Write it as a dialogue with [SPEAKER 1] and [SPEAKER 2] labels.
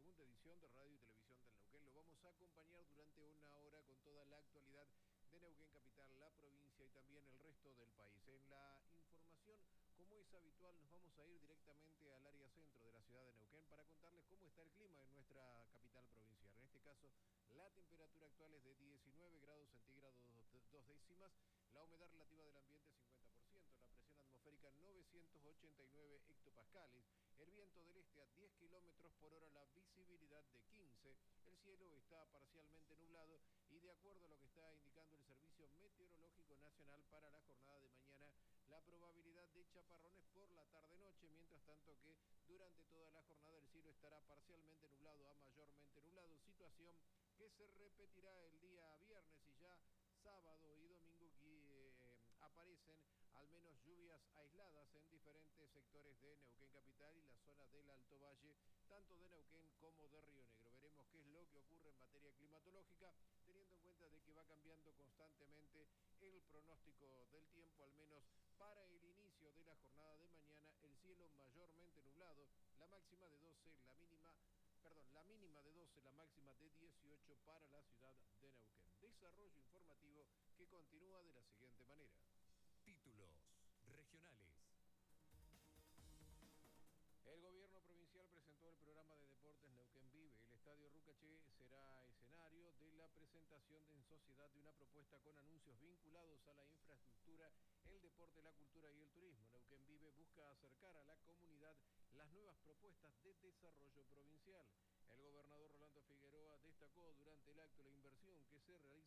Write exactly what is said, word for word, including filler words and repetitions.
[SPEAKER 1] segunda edición de Radio y Televisión del Neuquén. Lo vamos a acompañar durante una hora con toda la actualidad de Neuquén Capital, la provincia y también el resto del país. En la información, como es habitual, nos vamos a ir directamente al área centro de la ciudad de Neuquén para contarles cómo está el clima en nuestra capital provincial. En este caso, la temperatura actual es de diecinueve grados centígrados dos décimas, la humedad relativa del ambiente cincuenta por ciento, la presión atmosférica novecientos ochenta y nueve hectopascales, el viento del este a diez kilómetros por hora, la visibilidad de quince, el cielo está parcialmente nublado y de acuerdo a lo que está indicando el Servicio Meteorológico Nacional para la jornada de mañana, la probabilidad de chaparrones por la tarde-noche, mientras tanto que durante toda la jornada el cielo estará parcialmente nublado a mayormente nublado, situación que se repetirá el día viernes y ya sábado y domingo que eh, aparecen al menos lluvias aisladas en diferentes sectores de Neuquén Capital y la zona del Alto Valle, tanto de Neuquén como de Río Negro. Veremos qué es lo que ocurre en materia climatológica, teniendo en cuenta de que va cambiando constantemente el pronóstico del tiempo, al menos para el inicio de la jornada de mañana, el cielo mayormente nublado, la máxima de doce, la mínima Perdón, la mínima de doce, la máxima de dieciocho para la ciudad de Neuquén. Desarrollo informativo que continúa de la siguiente manera.
[SPEAKER 2] Títulos regionales.
[SPEAKER 1] El gobierno provincial presentó el programa de deportes Neuquén Vive. El estadio Rucaché será escenario de la presentación de, en sociedad de una propuesta con anuncios vinculados a la infraestructura, el deporte, la cultura y el turismo. Neuquén Vive busca acercar a la comunidad las nuevas propuestas de desarrollo provincial. El gobernador Rolando Figueroa destacó durante el acto la inversión que se realiza